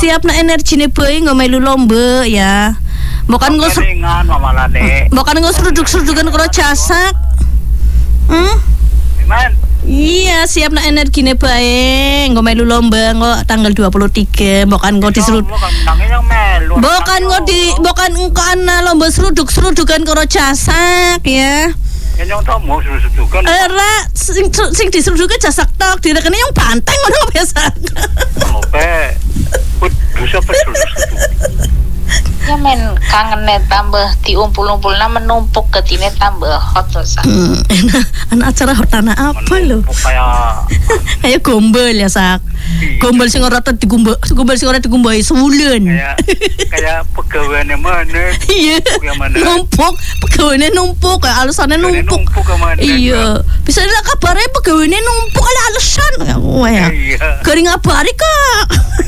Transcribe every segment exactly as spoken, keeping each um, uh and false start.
siap na energine bae nggo melu lomba ya. Bukan nggo ringan mamalane. Bukan nggo seruduk-serudukan karo jasak. Hmm? Man. Iya, siap na energine bae nggo melu lomba nggo tanggal dua puluh tiga, bukan nggo diserud. Bukan nggo di bukan engko ana lomba seruduk-serudukan karo jasak ya. Yang tak mau seruduk-serudukan. Ora sing sing diseruduke jasak tok, direkene yang banteng ngono biasa. Oke. Bisa seruduk-seruduk. Ya men kangen tambah diumpul-umpulna menumpuk ketine tambah hot sak. Hmm, enak, anak acara hotana apa lo? Kayak kayak gombal ya sak. Gombal sing ora digumbal, gombal sing ora digumbai sebulan. Kayak kayak pegawainya mana? Iya. Numpuk, pegawainya numpuk, kayak alasannya numpuk. Iya. Bisa ada kabarnya pegawainya numpuk ala alasan. Oh ya. Garing ngabari kak.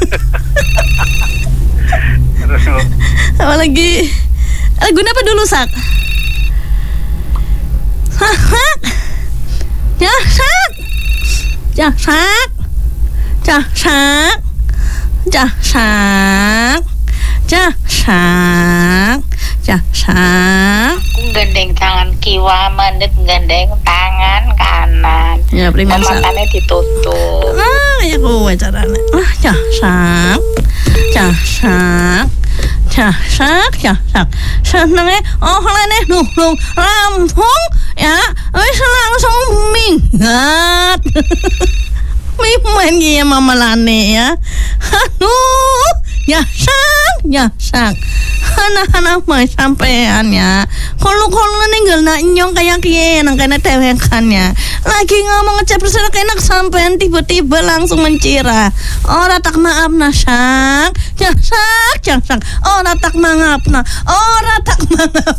Apa lagi? Lagu apa dulu sak? Sak. Ya sak. Ya sak. Ya sak. Ya sak. Ya sak. Ya sak. Gandeng tangan kiwa, mandek gandeng tangan kanan. Ya prima sak. Matane ditutup. Ah, ya kowe carane. Ah, ya sak. Ya sak. Ya sak, ya sak. Senenge oh lene nulung rampung ya wis langsung minggat. Mimen ya mama lane ya. Aduh, ya sak, ya sak. Anak-anak mau sampean ya. Kalau-kalau ninggal nak nyong kayak kiye nang kena tewekannya. Lagi ngomong ngecepet enak sampean tiba-tiba langsung mencira. Ora tak maaf nasak. Jasak, jasak. Ora tak maaf na. Ora tak maaf.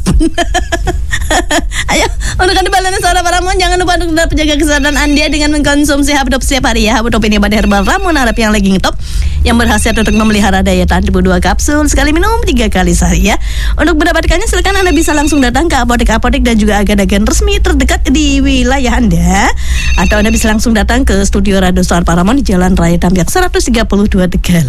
Ayo, untuk kan balanya suara Paramon, jangan lupa untuk tetap jaga kesehatan Anda dengan mengkonsumsi Habdop setiap hari ya. Habdop ini pada herbal Ramon harap yang lagi ngetop, yang berhasil untuk memelihara daya tahan tubuh dua kapsul sekali minum tiga kali sehari ya. Untuk mendapatkannya silakan Anda bisa langsung datang ke apotek-apotek dan juga agen-agen resmi terdekat di wilayah Anda, atau Anda bisa langsung datang ke studio Radio Suara Paramon di Jalan Raya Tampiak seratus tiga puluh dua Tegal.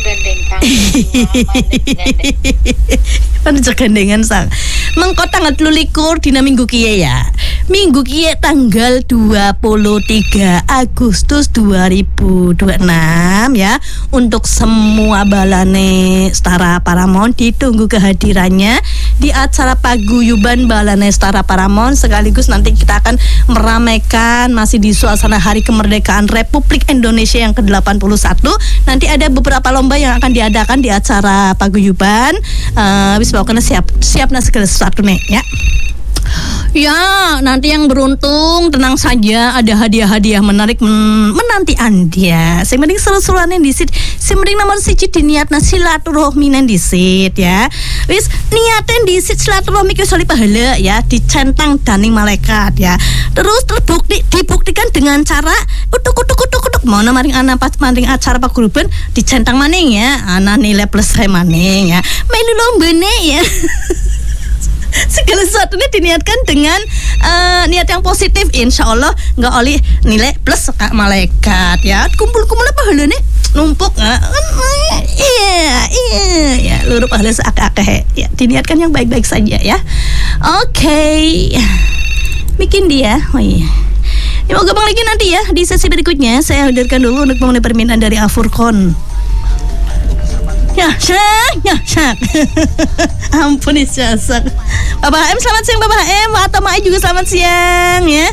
Pancak gandengan sang. Mengko tanggal telulikur dina minggu kiye ya. Minggu kiye tanggal dua puluh tiga Agustus dua ribu dua puluh enam ya. Untuk semua balane Setara Paramon ditunggu kehadirannya di acara paguyuban balane Setara Paramon, sekaligus nanti kita akan meramaikan masih di suasana Hari Kemerdekaan Republik Indonesia yang ke delapan puluh satu. Nanti ada beberapa lomba yang akan diadakan di acara paguyuban. Uh, bisa bawa siap siap nah segala sesuatu nih ya. Ya, nanti yang beruntung tenang saja, ada hadiah-hadiah menarik men- menanti Anda. Sing penting seru-seruan disit, sing penting nomor siji diniatna silaturahmi nang disit ya. Wis niatin disit silaturahmi ke soli pahala ya, dicentang daning malaikat ya. Terus terbukti dibuktikan dengan cara utuk-utuk-utuk-utuk mono maring ana pas maring acara paguyuban dicentang maning ya, ana nilai plus saya maning ya. Melu lombane ya. Segala sesuatunya diniatkan dengan uh, niat yang positif, insya Allah nggak oleh nilai plus kak malaikat ya. Kumpul-kumpul apa halnya numpuk nggak? Iya iya ya, luruh pahala seakeh-akeh ya. Diniatkan yang baik-baik saja ya. Oke, okay. Bikin dia. Oh iya. Ya, mau gampang lagi nanti ya di sesi berikutnya. Saya hadirkan dulu untuk memenuhi permintaan dari Afurkon. Ya, sak, ya, sak. Ampun jasak. Bapak H M selamat siang Bapak H M, atau Mai juga selamat siang ya.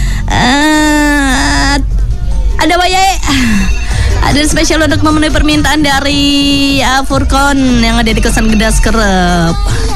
Uh, ada wayai. Ada spesial untuk memenuhi permintaan dari Afurkon yang ada di Kosan Gedas Kerep.